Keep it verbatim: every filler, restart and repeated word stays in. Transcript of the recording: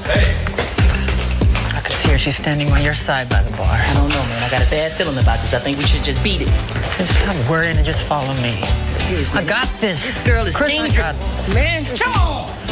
Hey. I could see her. She's standing on your side by the bar. I don't know, man. I got a bad feeling about this. I think we should just beat it. Just stop worrying and just follow me. Seriously. I got this. This girl is Chris, dangerous. I got... Man, come on.